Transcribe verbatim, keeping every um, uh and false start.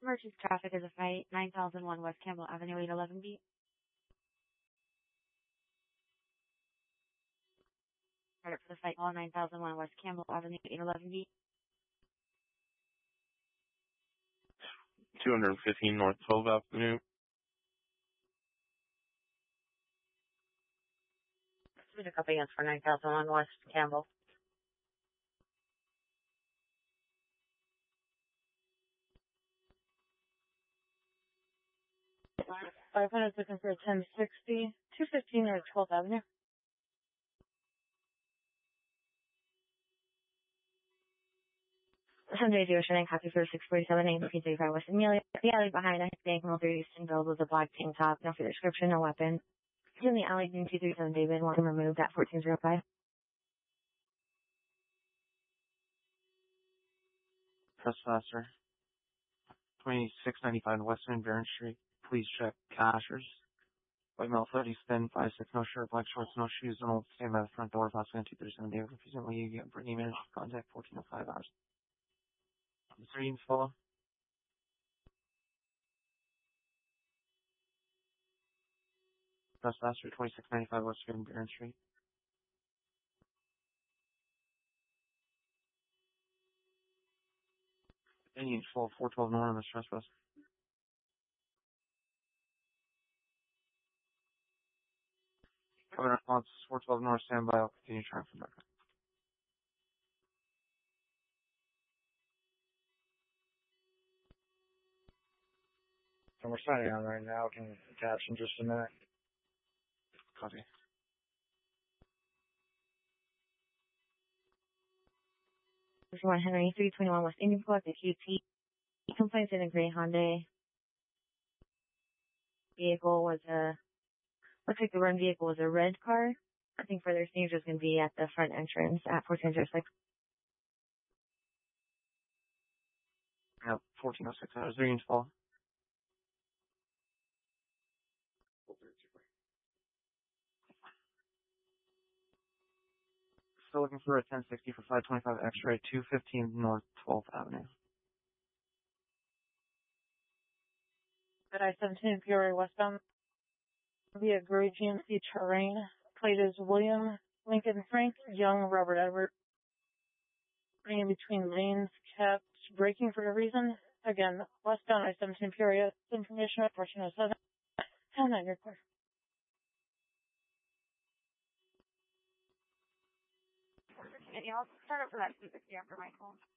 Emergency traffic is a fight, nine thousand one West Campbell Avenue, eight eleven B. Start for the fight, all nine thousand one West Campbell Avenue, eight eleven B. two fifteen North twelfth Avenue. Submit a copy against for nine thousand one West Campbell. five hundred looking for a ten sixty, two fifteen North twelfth Avenue. Sunday Ocean copy for six forty-seven A P thirty-five West Amelia. The alley behind us, Bankroll through Easton Build with a black tank top, no further description, no weapon. In the alley, two thirty-seven David, one removed at fourteen oh five. Trespasser. twenty-six ninety-five Western Barron Street. Please check cashers. White male thirty spin, five six no shirt, black shorts, no shoes, and will stand by the front door, possibly two thirty-seven David. Refusing you get Brittany managed to contact fourteen oh five hours. Mister Eaton's follow. Trespasser, twenty-six ninety-five Western Barron Street. Indian full, four twelve North on the Trespasser. Cover response, four twelve North, stand by, I'll continue trying from back. So we're signing on right now, can attach in just a minute. Copy. one Henry, three twenty-one West Indian Park, the Q T. Complaints in a gray Hyundai. Vehicle was a, looks like the run vehicle was a red car. I think further stage was going to be at the front entrance at fourteen oh six. Yeah, fourteen oh six hours, Indian's follow. Still looking for a ten sixty for five twenty-five X-ray, two fifteen North twelfth Avenue. At I seventeen Peoria westbound via gray G M C terrain. Plate is William Lincoln Frank Young Robert Edward. In between lanes, kept braking for a reason. Again, westbound I seventeen Peoria. Information at fourteen oh seven. ten nine your car. Yeah, I'll start up for that two sixty after my call.